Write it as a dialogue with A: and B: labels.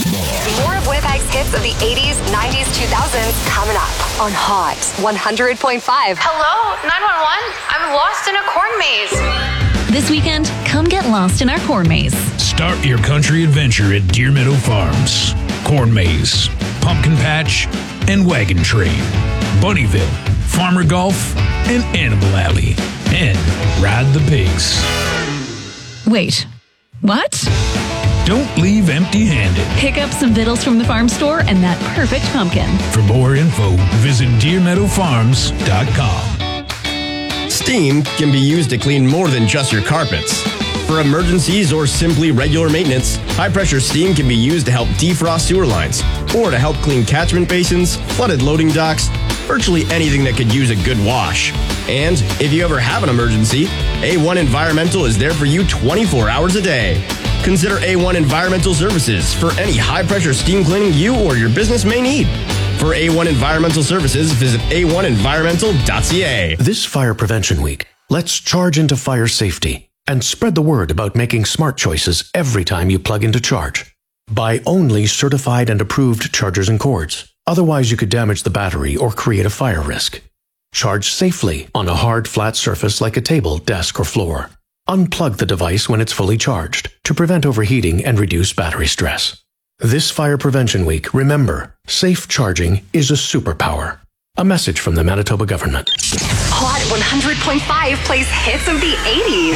A: More of Winnipeg's hits of the 80s, 90s, 2000s coming up on Hot 100.5.
B: Hello, 911. I'm lost in a corn maze.
C: This weekend, come get lost in our corn maze.
D: Start your country adventure at Deer Meadow Farms. Corn maze, pumpkin patch, and wagon train. Bunnyville, farmer golf, and animal alley. And ride the pigs.
C: Wait, what?
D: Don't leave empty-handed.
C: Pick up some vittles from the farm store and that perfect pumpkin.
D: For more info, visit DeerMeadowFarms.com.
E: Steam can be used to clean more than just your carpets. For emergencies or simply regular maintenance, high-pressure steam can be used to help defrost sewer lines or to help clean catchment basins, flooded loading docks, virtually anything that could use a good wash. And if you ever have an emergency, A1 Environmental is there for you 24 hours a day. Consider A1 Environmental Services for any high-pressure steam cleaning you or your business may need. For A1 Environmental Services, visit a1environmental.ca.
F: This Fire Prevention Week, let's charge into fire safety and spread the word about making smart choices every time you plug into charge. Buy only certified and approved chargers and cords. Otherwise, you could damage the battery or create a fire risk. Charge safely on a hard, flat surface like a table, desk, or floor. Unplug the device when it's fully charged to prevent overheating and reduce battery stress. This Fire Prevention Week, remember, safe charging is a superpower. A message from the Manitoba government.
A: Hot 100.5 plays hits of the 80s.